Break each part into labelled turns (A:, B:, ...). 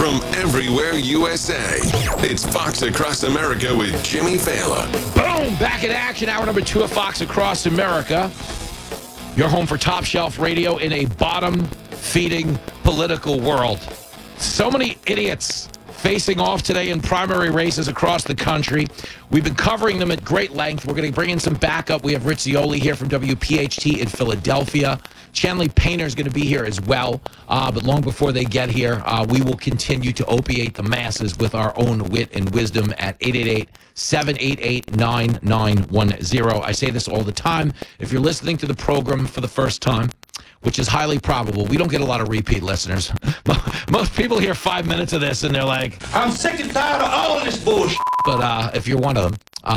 A: from everywhere USA. It's Fox Across America with Jimmy Fallon.
B: Boom! Back in action. Hour number 2 of Fox Across America. Your home for top shelf radio in a bottom-feeding political world. So many idiots facing off today in primary races across the country. We've been covering them at great length. We're going to bring in some backup. We have Rich Zeoli here from WPHT in Philadelphia. Chanley Painter is going to be here as well. But long before they get here, we will continue to opiate the masses with our own wit and wisdom at 888-788-9910. I say this all the time. If you're listening to the program for the first time, which is highly probable. We don't get a lot of repeat listeners. Most people hear 5 minutes of this and they're like,
C: I'm sick and tired of all of this bullshit.
B: But if you're one of them,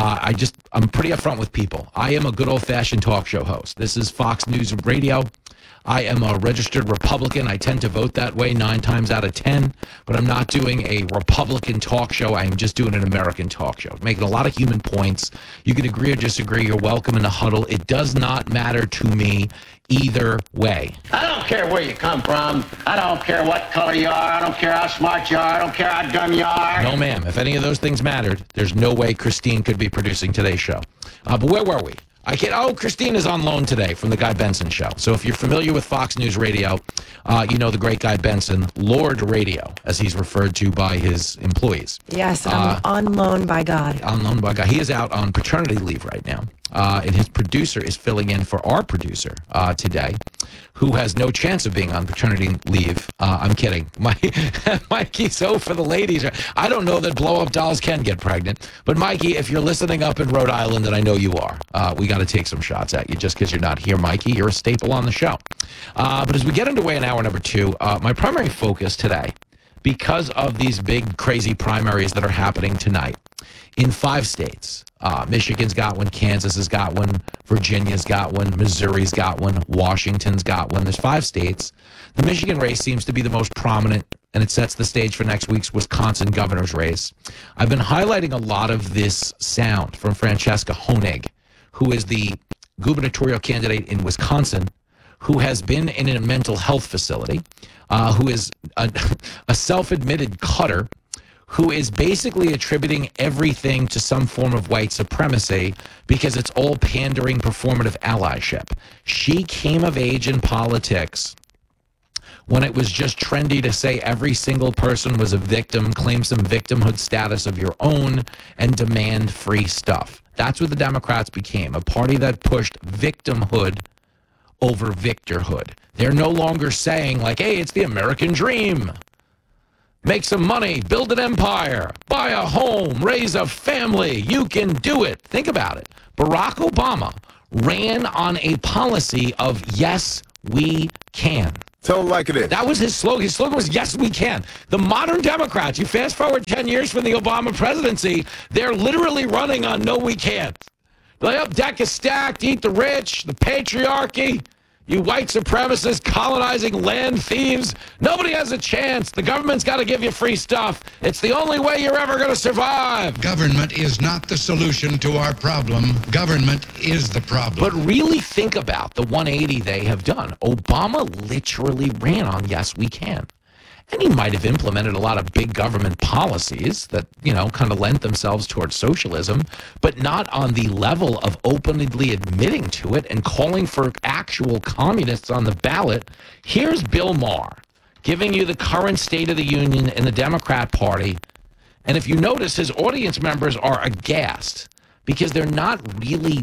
B: I'm pretty upfront with people. I am a good old-fashioned talk show host. This is Fox News Radio. I am a registered Republican. I tend to vote that way 9 times out of 10, but I'm not doing a Republican talk show. I'm just doing an American talk show, making a lot of human points. You can agree or disagree. You're welcome in the huddle. It does not matter to me either way.
C: I don't care where you come from. I don't care what color you are. I don't care how smart you are. I don't care how dumb you are.
B: No, ma'am. If any of those things mattered, there's no way Christine could be producing today's show. But where were we? Christine is on loan today from the Guy Benson Show. So if you're familiar with Fox News Radio, you know the great Guy Benson, Lord Radio, as he's referred to by his employees.
D: Yes, I'm on loan by God.
B: On loan by God. He is out on paternity leave right now. And his producer is filling in for our producer today, who has no chance of being on paternity leave. I'm kidding. Mikey's for the ladies. I don't know that blow-up dolls can get pregnant. But, Mikey, if you're listening up in Rhode Island, and I know you are, we got to take some shots at you just because you're not here, Mikey. You're a staple on the show. But as we get underway in hour number 2, my primary focus today, because of these big, crazy primaries that are happening tonight in 5 states, Michigan's got one, Kansas has got one, Virginia's got one, Missouri's got one, Washington's got one. There's 5 states. The Michigan race seems to be the most prominent, and it sets the stage for next week's Wisconsin governor's race. I've been highlighting a lot of this sound from Francesca Honig, who is the gubernatorial candidate in Wisconsin, who has been in a mental health facility, who is a self-admitted cutter, who is basically attributing everything to some form of white supremacy because it's all pandering performative allyship. She came of age in politics when it was just trendy to say every single person was a victim, claim some victimhood status of your own, and demand free stuff. That's what the Democrats became, a party that pushed victimhood over victorhood. They're no longer saying like, hey, it's the American dream. Make some money, build an empire, buy a home, raise a family. You can do it. Think about it. Barack Obama ran on a policy of yes, we can.
E: Tell them like it is.
B: That was his slogan. His slogan was, yes, we can. The modern Democrats, you fast forward 10 years from the Obama presidency, they're literally running on no, we can't. Like, deck is stacked, eat the rich, the patriarchy, you white supremacists colonizing land thieves. Nobody has a chance. The government's got to give you free stuff. It's the only way you're ever going to survive.
F: Government is not the solution to our problem. Government is the problem.
B: But really think about the 180 they have done. Obama literally ran on yes, we can. And he might have implemented a lot of big government policies that, kind of lent themselves towards socialism, but not on the level of openly admitting to it and calling for actual communists on the ballot. Here's Bill Maher giving you the current state of the union in the Democrat Party. And if you notice, his audience members are aghast because they're not really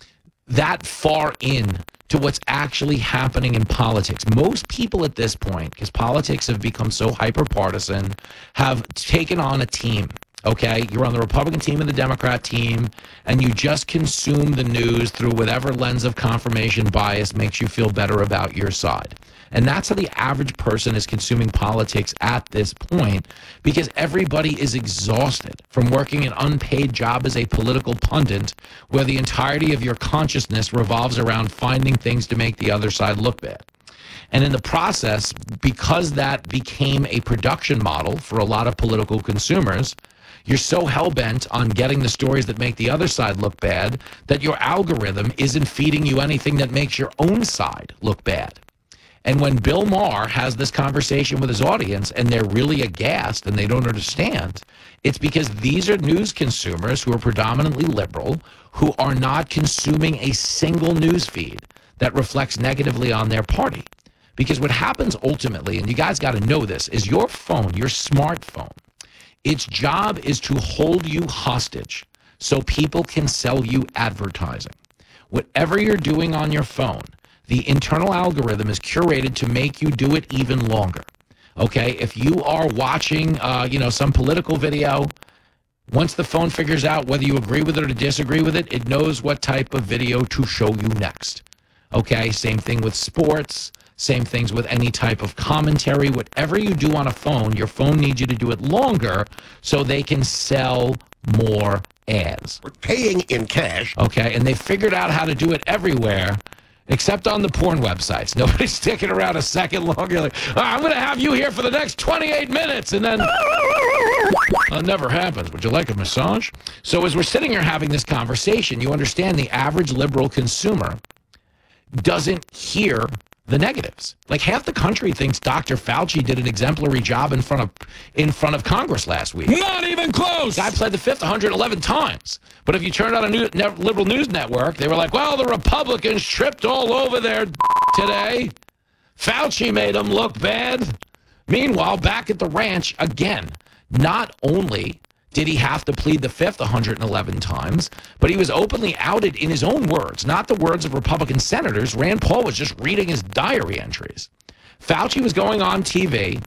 B: that far in to what's actually happening in politics. Most people at this point, because politics have become so hyper-partisan, have taken on a team, okay? You're on the Republican team and the Democrat team, and you just consume the news through whatever lens of confirmation bias makes you feel better about your side. And that's how the average person is consuming politics at this point, because everybody is exhausted from working an unpaid job as a political pundit where the entirety of your consciousness revolves around finding things to make the other side look bad. And in the process, because that became a production model for a lot of political consumers, you're so hell-bent on getting the stories that make the other side look bad that your algorithm isn't feeding you anything that makes your own side look bad. And when Bill Maher has this conversation with his audience and they're really aghast and they don't understand, it's because these are news consumers who are predominantly liberal, who are not consuming a single news feed that reflects negatively on their party. Because what happens ultimately, and you guys got to know this, is your phone, your smartphone, its job is to hold you hostage so people can sell you advertising. Whatever you're doing on your phone, the internal algorithm is curated to make you do it even longer. Okay, if you are watching, some political video, once the phone figures out whether you agree with it or disagree with it, it knows what type of video to show you next. Okay, same thing with sports, same things with any type of commentary. Whatever you do on a phone, your phone needs you to do it longer so they can sell more ads.
E: We're paying in cash.
B: Okay, and they figured out how to do it everywhere except on the porn websites. Nobody's sticking around a second longer. Like, I'm going to have you here for the next 28 minutes, and then it never happens. Would you like a massage? So as we're sitting here having this conversation, you understand the average liberal consumer doesn't hear the negatives. Like half the country thinks Dr. Fauci did an exemplary job in front of Congress last week.
G: Not even close.
B: Guy pled the fifth 111 times. But if you turned on a liberal news network, they were like, well, the Republicans tripped all over their today. Fauci made them look bad. Meanwhile, back at the ranch again, not only did he have to plead the fifth 111 times, but he was openly outed in his own words, not the words of Republican senators. Rand Paul was just reading his diary entries. Fauci was going on TV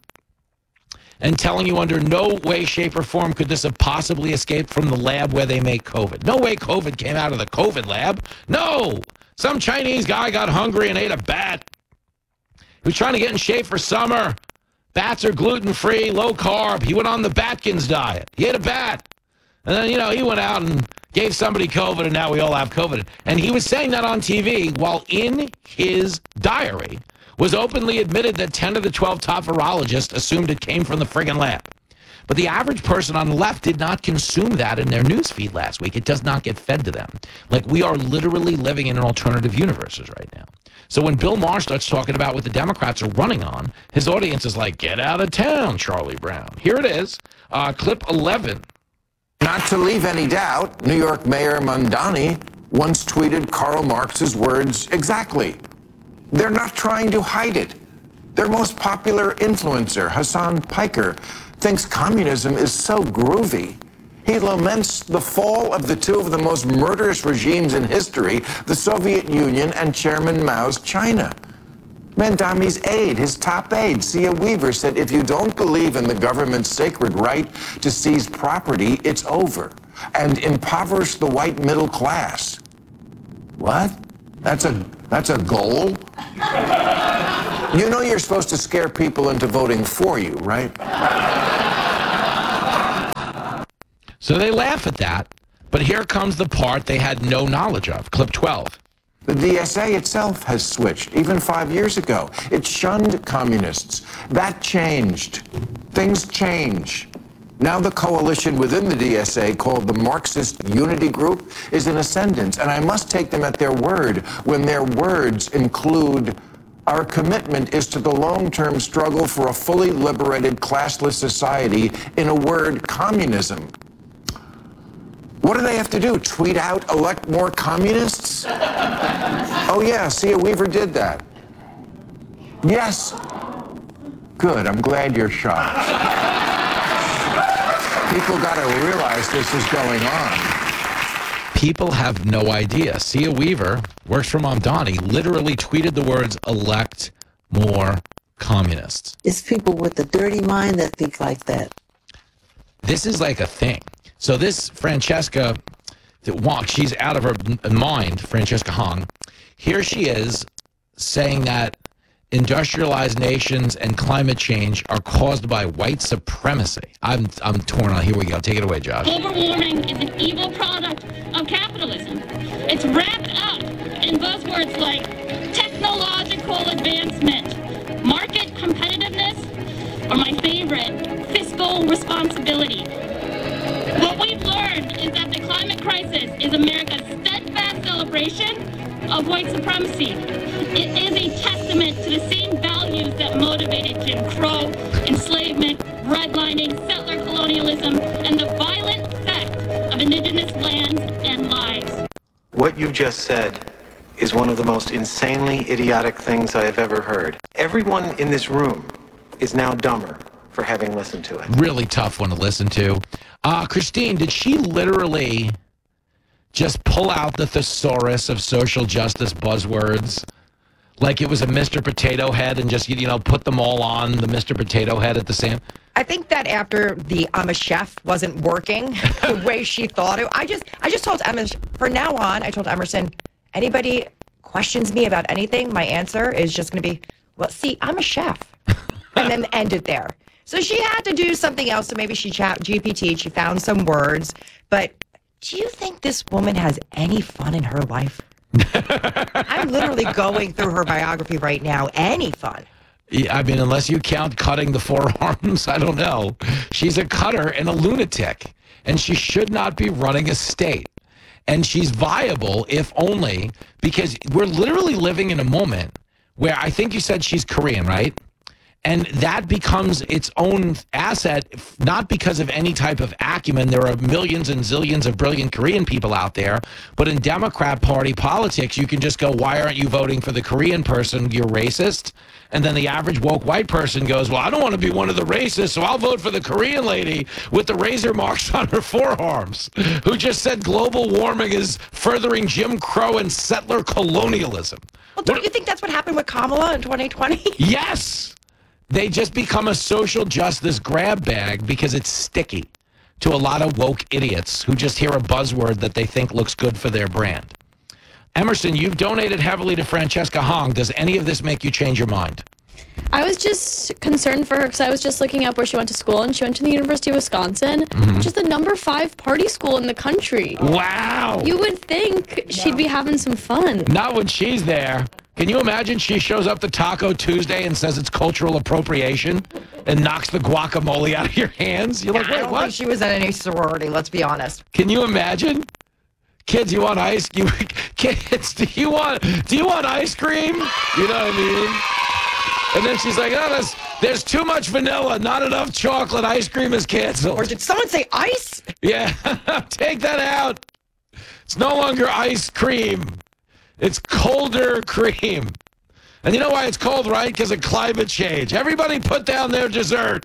B: and telling you under no way, shape, or form could this have possibly escaped from the lab where they make COVID. No way COVID came out of the COVID lab. No! Some Chinese guy got hungry and ate a bat. He was trying to get in shape for summer. Bats are gluten-free, low-carb. He went on the Batkins diet. He ate a bat. And then, he went out and gave somebody COVID, and now we all have COVID. And he was saying that on TV while in his diary was openly admitted that 10 of the 12 top virologists assumed it came from the friggin' lab. But the average person on the left did not consume that in their news feed last week. It does not get fed to them. Like, we are literally living in an alternative universes right now. So when Bill Maher starts talking about what the Democrats are running on, his audience is like, get out of town, Charlie Brown. Here it is, clip 11.
H: Not to leave any doubt, New York Mayor Mamdani once tweeted Karl Marx's words exactly. They're not trying to hide it. Their most popular influencer, Hassan Piker, thinks communism is so groovy. He laments the fall of the two of the most murderous regimes in history, the Soviet Union and Chairman Mao's China. Mamdani's aide, his top aide, Sia Weaver, said, if you don't believe in the government's sacred right to seize property, it's over, and impoverish the white middle class. What? That's a goal? You know you're supposed to scare people into voting for you, right?
B: So they laugh at that, but here comes the part they had no knowledge of. Clip 12.
H: The DSA itself has switched, even 5 years ago. It shunned communists. That changed. Things change. Now the coalition within the DSA, called the Marxist Unity Group, is in ascendance, and I must take them at their word when their words include, our commitment is to the long-term struggle for a fully liberated, classless society, in a word, communism. What do they have to do? Tweet out, elect more communists? Oh, yeah, Sia Weaver did that. Yes. Good, I'm glad you're shocked. People got to realize this is going on.
B: People have no idea. Sia Weaver, works for Mamdani, literally tweeted the words, elect more communists.
I: It's people with a dirty mind that think like that.
B: This is like a thing. So this Francesca Wong, she's out of her mind, Francesca Hong. Here she is saying that industrialized nations and climate change are caused by white supremacy. I'm torn on. Here we go. Take it away, Josh.
J: Global warming is an evil product of capitalism. It's wrapped up in buzzwords like technological advancement, market competitiveness, or my favorite, fiscal responsibility. What we've learned is that the climate crisis is America's steadfast celebration of white supremacy. It is a testament to the same values that motivated Jim Crow, enslavement, redlining, settler colonialism, and the violent theft of indigenous lands and lives.
E: What you just said is one of the most insanely idiotic things I have ever heard. Everyone in this room is now dumber for having listened to it.
B: Really tough one to listen to. Christine, did she literally just pull out the thesaurus of social justice buzzwords like it was a Mr. Potato Head and just, put them all on the Mr. Potato Head at the same?
D: I think that after the I'm a chef wasn't working the way she thought it, I just told Emerson, from now on, I told Emerson, anybody questions me about anything, my answer is just going to be, well, see, I'm a chef. And then end it there. So she had to do something else. So maybe she GPT, she found some words. But do you think this woman has any fun in her life? I'm literally going through her biography right now. Any fun?
B: Yeah, I mean, unless you count cutting the forearms, I don't know. She's a cutter and a lunatic, and she should not be running a state. And she's viable, if only, because we're literally living in a moment where I think you said she's Korean, right? And that becomes its own asset, not because of any type of acumen. There are millions and zillions of brilliant Korean people out there. But in Democrat Party politics, you can just go, why aren't you voting for the Korean person? You're racist. And then the average woke white person goes, well, I don't want to be one of the racists, so I'll vote for the Korean lady with the razor marks on her forearms, who just said global warming is furthering Jim Crow and settler colonialism.
D: Well, don't you think that's what happened with Kamala in 2020?
B: Yes. They just become a social justice grab bag because it's sticky to a lot of woke idiots who just hear a buzzword that they think looks good for their brand. Emerson, you've donated heavily to Francesca Hong. Does any of this make you change your mind?
G: I was just concerned for her because I was just looking up where she went to school, and she went to the University of Wisconsin, which is the number 5 party school in the country.
B: Wow.
G: You would think she'd be having some fun.
B: Not when she's there. Can you imagine she shows up to Taco Tuesday and says it's cultural appropriation and knocks the guacamole out of your hands? You're like,
D: I
B: wait,
D: don't
B: what?
D: think she was in any sorority, let's be honest.
B: Can you imagine? Kids, you want ice? Kids, do you want ice cream? You know what I mean? And then she's like, oh, there's too much vanilla, not enough chocolate. Ice cream is canceled.
D: Or did someone say ice?
B: Yeah, take that out. It's no longer ice cream. It's colder cream. And you know why it's cold, right? Because of climate change. Everybody put down their dessert.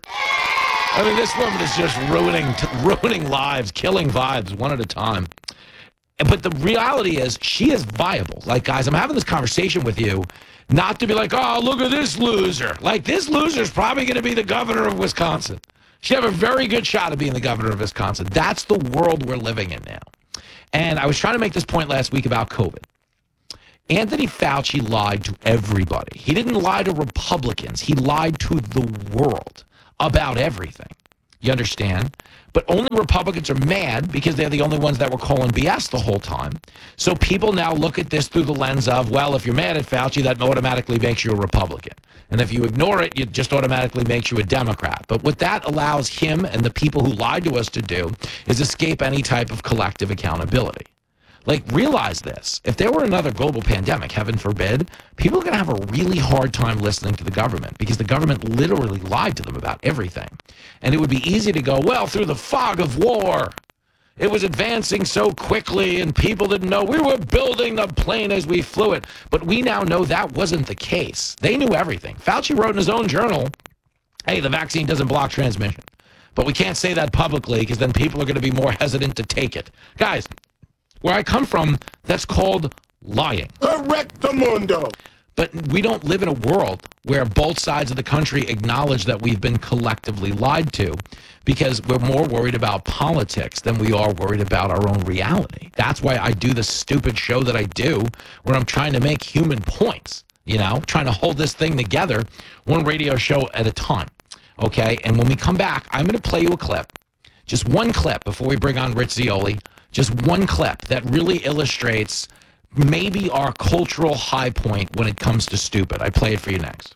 B: I mean, this woman is just ruining lives, killing vibes one at a time. But the reality is she is viable. Like, guys, I'm having this conversation with you not to be like, oh, look at this loser. Like, this loser is probably going to be the governor of Wisconsin. She'd have a very good shot of being the governor of Wisconsin. That's the world we're living in now. And I was trying to make this point last week about COVID. Anthony Fauci lied to everybody. He didn't lie to Republicans. He lied to the world about everything. You understand? But only Republicans are mad because they're the only ones that were calling BS the whole time. So people now look at this through the lens of, well, if you're mad at Fauci, that automatically makes you a Republican. And if you ignore it, it just automatically makes you a Democrat. But what that allows him and the people who lied to us to do is escape any type of collective accountability. Like, realize this. If there were another global pandemic, heaven forbid, people are going to have a really hard time listening to the government because the government literally lied to them about everything. And it would be easy to go, well, through the fog of war, it was advancing so quickly and people didn't know. We were building the plane as we flew it. But we now know that wasn't the case. They knew everything. Fauci wrote in his own journal, hey, the vaccine doesn't block transmission. But we can't say that publicly because then people are going to be more hesitant to take it. Guys, where I come from, that's called lying.
K: Correctamundo.
B: But we don't live in a world where both sides of the country acknowledge that we've been collectively lied to because we're more worried about politics than we are worried about our own reality. That's why I do the stupid show that I do where I'm trying to make human points, you know, trying to hold this thing together one radio show at a time, okay? And when we come back, I'm going to play you a clip, just one clip before we bring on Rich Zeoli. Just one clip that really illustrates maybe our cultural high point when it comes to stupid. I play it for you next.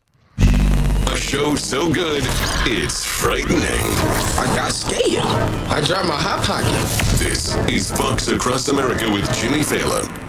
A: A show so good, it's frightening.
K: I got scared. I dropped my hot pocket.
A: This is Fox Across America with Jimmy Fallon.